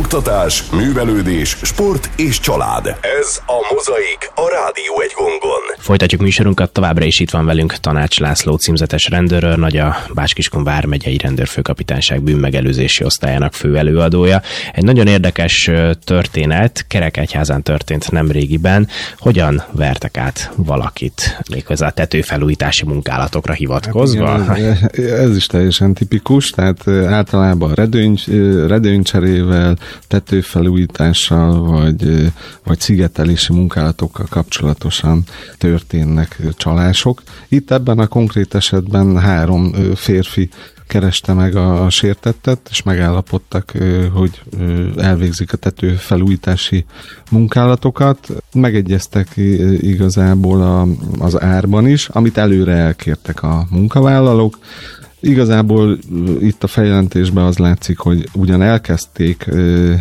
oktatás, művelődés, sport és család. Ez a Mozaik, a Rádió Egy Gongon. Folytatjuk műsorunkat, továbbra is itt van velünk Tanács László címzetes rendőrőr, nagy a Bács-Kiskun vármegyei rendőrfőkapitányság bűnmegelőzési osztályának főelőadója. Egy nagyon érdekes történet, Kerekegyházán történt nemrégiben. Hogyan vertek át valakit, méghozzá a tetőfelújítási munkálatokra hivatkozva? Hát igen, ez is teljesen tipikus, tehát általában redőnycserével, tetőfelújítással vagy szigetelési munkálatokkal kapcsolatosan történnek csalások. Itt ebben a konkrét esetben 3 férfi kereste meg a sértettet, és megállapodtak, hogy elvégzik a tetőfelújítási munkálatokat. Megegyeztek igazából az árban is, amit előre elkértek a munkavállalók. Igazából itt a feljelentésben az látszik, hogy ugyan elkezdték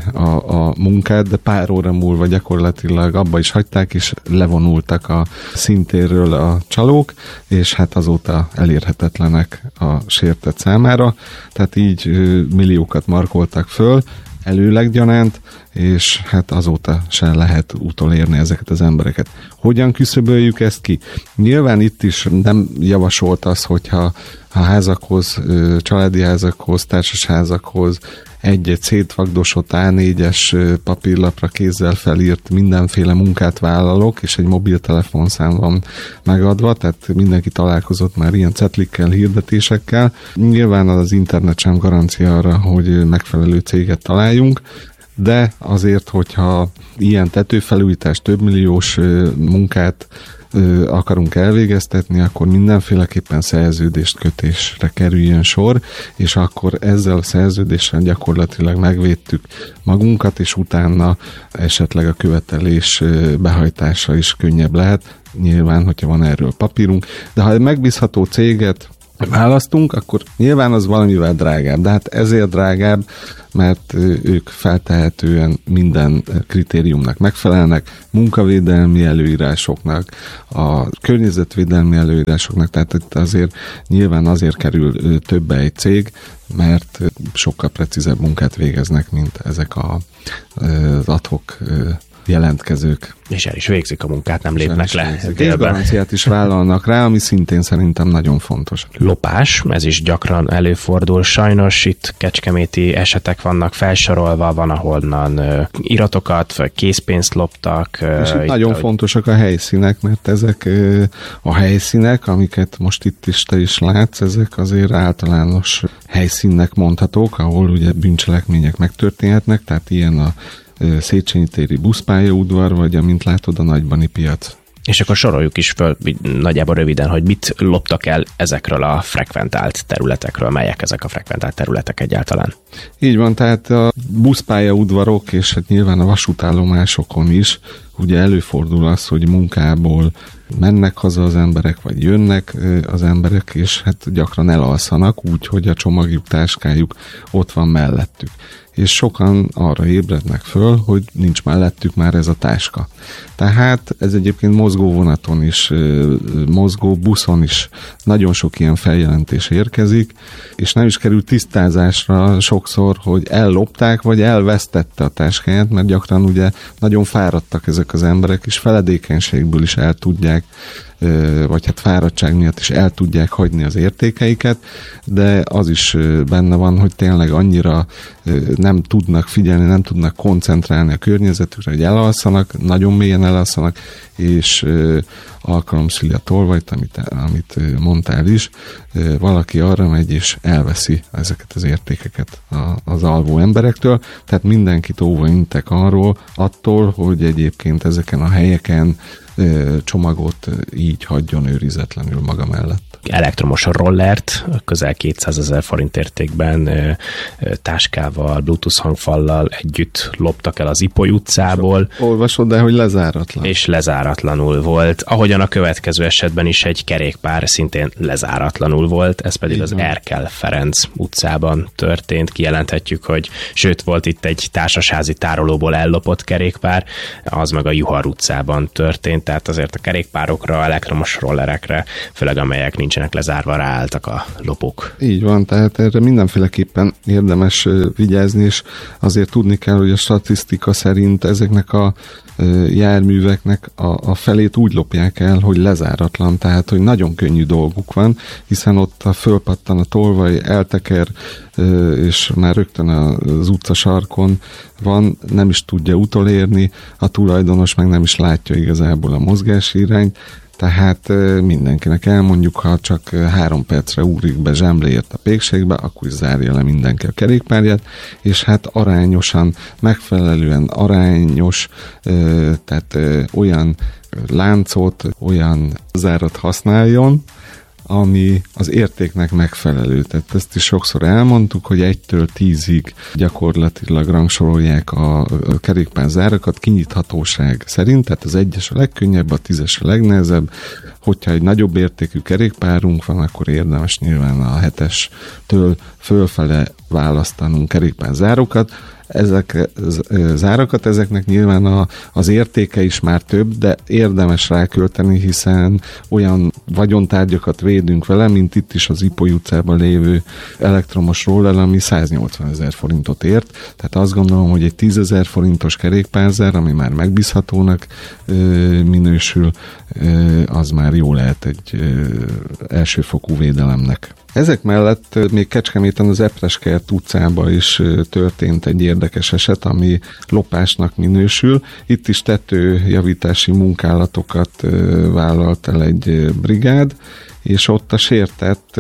a munkát, de pár óra múlva gyakorlatilag abba is hagyták, és levonultak a szintérről a csalók, és hát azóta elérhetetlenek a sértett számára. Tehát így milliókat markoltak föl, előleg gyanánt, és hát azóta se lehet utolérni ezeket az embereket. Hogyan küszöböljük ezt ki? Nyilván itt is nem javasolt az, hogyha a házakhoz, családi házakhoz, társasházakhoz egy szétvagdosott A4-es papírlapra kézzel felírt mindenféle munkát vállalok, és egy mobiltelefonszám van megadva, tehát mindenki találkozott már ilyen cetlikkel, hirdetésekkel. Nyilván az internet sem garancia arra, hogy megfelelő céget találjunk, de azért, hogyha ilyen tetőfelújítás, többmilliós munkát akarunk elvégeztetni, akkor mindenféleképpen szerződést kötésre kerüljön sor, és akkor ezzel a szerződéssel gyakorlatilag megvédtük magunkat, és utána esetleg a követelés behajtása is könnyebb lehet. Nyilván, hogyha van erről papírunk, de ha egy megbízható céget választunk, akkor nyilván az valamivel drágább, de hát ezért drágább, mert ők feltehetően minden kritériumnak megfelelnek, munkavédelmi előírásoknak, a környezetvédelmi előírásoknak, tehát itt azért nyilván azért kerül többe egy cég, mert sokkal precízebb munkát végeznek, mint ezek az ad-hoc jelentkezők. És el is végzik a munkát, nem lépnek le. És garanciát is vállalnak rá, ami szintén szerintem nagyon fontos. Lopás, ez is gyakran előfordul. Sajnos itt kecskeméti esetek vannak felsorolva, van ahonnan iratokat, vagy készpénzt loptak. És itt nagyon fontosak a helyszínek, mert ezek a helyszínek, amiket most itt is te is látsz, ezek azért általános helyszínnek mondhatók, ahol ugye bűncselekmények megtörténhetnek, tehát ilyen a Széchenyi téri buszpályaudvar, vagy amint látod, a Nagybani piac. És akkor soroljuk is föl nagyjából röviden, hogy mit loptak el ezekről a frekventált területekről, melyek ezek a frekventált területek egyáltalán. Így van, tehát a buszpályaudvarok és hát nyilván a vasútállomásokon is ugye előfordul az, hogy munkából mennek haza az emberek, vagy jönnek az emberek, és hát gyakran elalszanak úgy, hogy a csomagjuk, táskájuk ott van mellettük. És sokan arra ébrednek föl, hogy nincs mellettük már ez a táska. Tehát ez egyébként mozgó vonaton is, mozgó buszon is nagyon sok ilyen feljelentés érkezik, és nem is kerül tisztázásra sokszor, hogy ellopták, vagy elvesztette a táskáját, mert gyakran ugye nagyon fáradtak ezek az emberek, és feledékenységből is el tudják, vagy hát fáradtság miatt is el tudják hagyni az értékeiket, de az is benne van, hogy tényleg annyira nem tudnak figyelni, nem tudnak koncentrálni a környezetükre, hogy elalszanak, nagyon mélyen elalszanak, és alkalom szüli a tolvajt, amit mondtál is, valaki arra megy és elveszi ezeket az értékeket az alvó emberektől, tehát mindenkit óva intek attól, hogy egyébként ezeken a helyeken csomagot így hagyjon őrizetlenül maga mellett. Elektromos rollert közel 200 000 forint értékben táskával, bluetooth hangfallal együtt loptak el az Ipoly utcából. Olvasod el, hogy lezáratlan. És lezáratlanul volt. Ahogyan a következő esetben is egy kerékpár szintén lezáratlanul volt, ez pedig az Erkel Ferenc utcában történt. Kijelenthetjük, hogy sőt, volt itt egy társasházi tárolóból ellopott kerékpár, az meg a Juhar utcában történt. tehát azért a kerékpárokra, elektromos rollerekre, főleg amelyek nincsenek lezárva, ráálltak a lopók. Így van, tehát erre mindenféleképpen érdemes vigyázni, és azért tudni kell, hogy a statisztika szerint ezeknek a járműveknek a felét úgy lopják el, hogy lezáratlan, tehát hogy nagyon könnyű dolguk van, hiszen ott fölpattan a tolvaj, elteker, és már rögtön az utcasarkon van, nem is tudja utolérni, a tulajdonos meg nem is látja igazából a mozgási irányt, tehát mindenkinek elmondjuk, ha csak 3 percre ugrik be Zsemléért a pékségbe, akkor is zárja le mindenki a kerékpárját, és hát arányosan, megfelelően arányos, tehát olyan láncot, olyan zárat használjon, ami az értéknek megfelelő. Tehát ezt is sokszor elmondtuk, hogy 1-től 10-ig gyakorlatilag rangsorolják a kerékpárzárakat kinyithatóság szerint, tehát az 1-es a legkönnyebb, a 10-es a legnehezebb. Hogyha egy nagyobb értékű kerékpárunk van, akkor érdemes nyilván a 7-estől fölfele választanunk kerékpárzárokat. Ezeknek nyilván az értéke is már több, de érdemes rákölteni, hiszen olyan vagyontárgyakat védünk vele, mint itt is az Ipoly utcában lévő elektromos roller, ami 180 000 forintot ért. Tehát azt gondolom, hogy egy 10 000 forintos kerékpárzár, ami már megbízhatónak minősül, az már jó lehet egy elsőfokú védelemnek. Ezek mellett még Kecskeméten az Epreskert utcában is történt egy érdekes eset, ami lopásnak minősül. Itt is tetőjavítási munkálatokat vállalt el egy brigád, és ott a sértett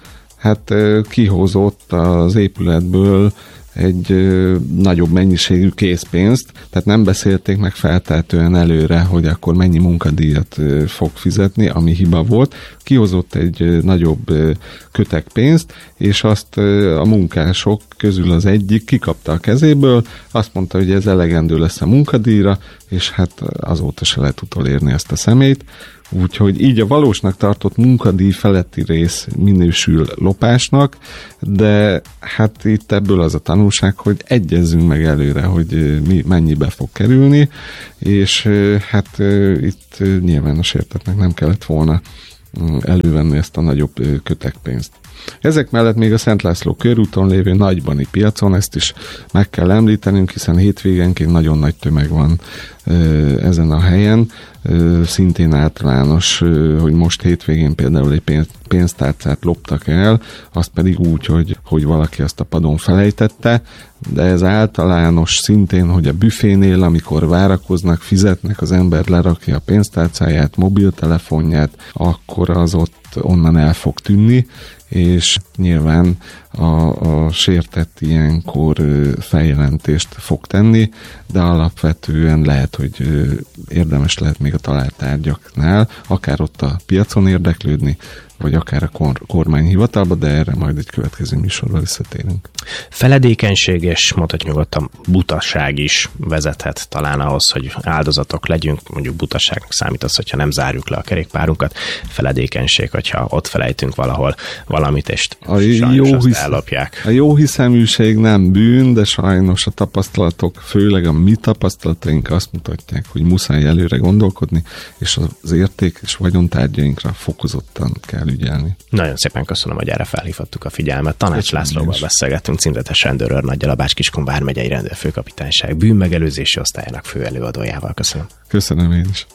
kihozott az épületből egy nagyobb mennyiségű készpénzt, tehát nem beszélték meg feltehetően előre, hogy akkor mennyi munkadíjat fog fizetni, ami hiba volt. Kihozott egy nagyobb kötekpénzt, és azt a munkások közül az egyik kikapta a kezéből, azt mondta, hogy ez elegendő lesz a munkadíjra, és hát azóta se lehet utolérni ezt a személyt. Úgyhogy így a valósnak tartott munkadíj feletti rész minősül lopásnak, de hát itt ebből az a tanulság, hogy egyezzünk meg előre, hogy mi mennyibe fog kerülni, és hát itt nyilván a sértetnek nem kellett volna elővenni ezt a nagyobb kötekpénzt. Ezek mellett még a Szent László körúton lévő Nagybani piacon, ezt is meg kell említenünk, hiszen hétvégenként nagyon nagy tömeg van ezen a helyen. Szintén általános, hogy most hétvégén például egy pénztárcát loptak el, azt pedig úgy, hogy valaki azt a padon felejtette, de ez általános szintén, hogy a büfénél, amikor várakoznak, fizetnek, az ember lerakja a pénztárcáját, mobiltelefonját, akkor az ott onnan el fog tűnni, és nyilván a sértett ilyenkor feljelentést fog tenni, de alapvetően lehet, hogy érdemes lehet még a talált tárgyaknál, akár ott a piacon érdeklődni, vagy akár a kormányhivatalba, de erre majd egy következő műsorban visszatérünk. Feledékenység és mondhatjuk nyugodtan butaság is vezethet talán ahhoz, hogy áldozatok legyünk. Mondjuk butaságnak számít az, hogyha nem zárjuk le a kerékpárunkat. Feledékenység, hogyha ott felejtünk valahol valamit, és sajnos azt ellopják. A jó hiszeműség nem bűn, de sajnos a tapasztalatok, főleg a mi tapasztalataink azt mutatják, hogy muszáj előre gondolkodni, és az érték és vagyontárgyainkra fokozottan kell ügyelni. Nagyon szépen köszönöm, hogy erre felhívhattuk a figyelmet. Tanács Lászlóval beszélgettünk, címzetes rendőrőrnaggyal, a Bács-Kiskun vármegyei rendőrfőkapitányság bűnmegelőzési osztályának főelőadójával. Köszönöm. Köszönöm én is.